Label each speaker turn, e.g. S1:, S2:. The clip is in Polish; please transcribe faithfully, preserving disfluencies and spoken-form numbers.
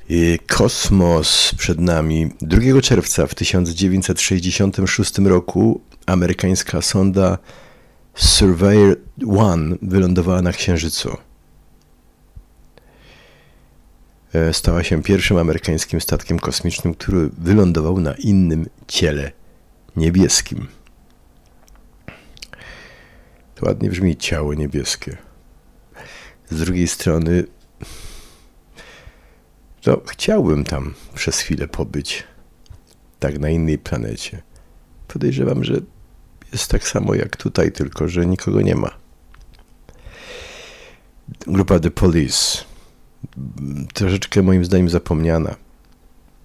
S1: I kosmos przed nami. drugiego czerwca w tysiąc dziewięćset sześćdziesiątym szóstym roku amerykańska sonda Surveyor jeden wylądowała na Księżycu. Stała się pierwszym amerykańskim statkiem kosmicznym, który wylądował na innym ciele niebieskim. To ładnie brzmi, ciało niebieskie. Z drugiej strony, to chciałbym tam przez chwilę pobyć, tak na innej planecie. Podejrzewam, że jest tak samo jak tutaj, tylko że nikogo nie ma. Grupa The Police, troszeczkę moim zdaniem zapomniana.